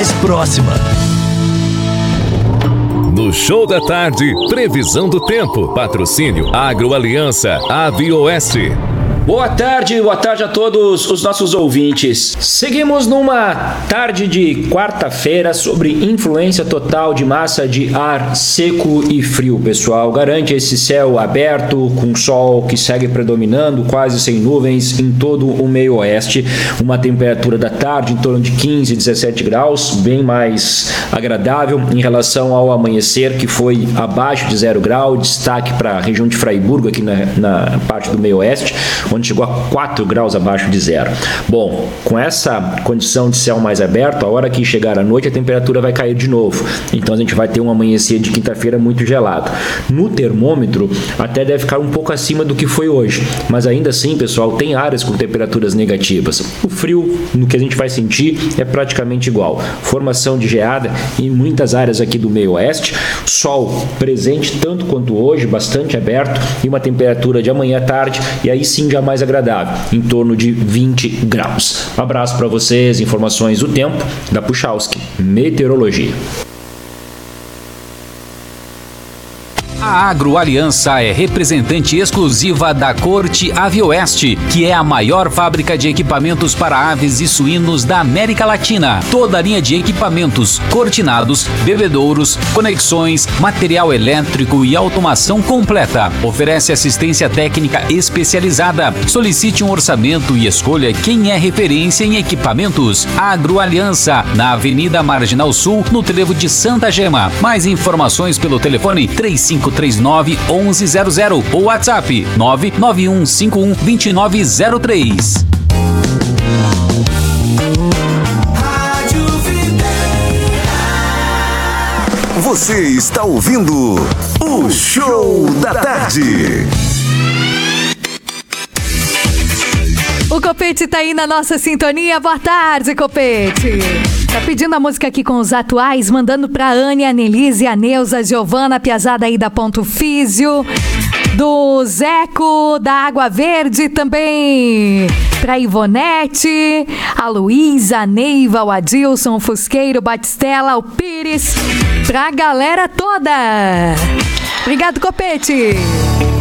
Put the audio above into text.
mais próxima. No Show da Tarde, previsão do tempo. Patrocínio Agroaliança, Avioeste. Boa tarde a todos os nossos ouvintes. Seguimos numa tarde de quarta-feira sobre influência total de massa de ar seco e frio, pessoal. Garante esse céu aberto, com sol que segue predominando, quase sem nuvens em todo o meio oeste. Uma temperatura da tarde em torno de 15, 17 graus, bem mais agradável em relação ao amanhecer, que foi abaixo de 0 grau. Destaque para a região de Fraiburgo, aqui na parte do meio oeste, onde chegou a 4 graus abaixo de zero. Bom, com essa condição de céu mais aberto, a hora que chegar a noite a temperatura vai cair de novo. Então a gente vai ter um amanhecer de quinta-feira muito gelado. No termômetro até deve ficar um pouco acima do que foi hoje, mas ainda assim, pessoal, tem áreas com temperaturas negativas. O frio, no que a gente vai sentir, é praticamente igual. Formação de geada em muitas áreas aqui do meio oeste, sol presente tanto quanto hoje, bastante aberto, e uma temperatura de amanhã à tarde, e aí sim já mais agradável, em torno de 20 graus. Um abraço para vocês, informações do tempo da Puchalski Meteorologia. A Agroaliança é representante exclusiva da Corte Avioeste, que é a maior fábrica de equipamentos para aves e suínos da América Latina. Toda a linha de equipamentos, cortinados, bebedouros, conexões, material elétrico e automação completa. Oferece assistência técnica especializada. Solicite um orçamento e escolha quem é referência em equipamentos. Agroaliança, na Avenida Marginal Sul, no trevo de Santa Gema. Mais informações pelo telefone 3539-1100 ou WhatsApp 99151-2903. Você está ouvindo o Show da Tarde. O Copete tá aí na nossa sintonia. Boa tarde, Copete. Tá pedindo a música aqui com os atuais, mandando pra Anne, a Nelise, a Neuza, a Giovana, a Piazada aí da Ponto Físio, do Zeco, da Água Verde também, pra Ivonete, a Luísa, a Neiva, o Adilson, o Fusqueiro, o Batistela, o Pires, pra galera toda. Obrigado, Copete.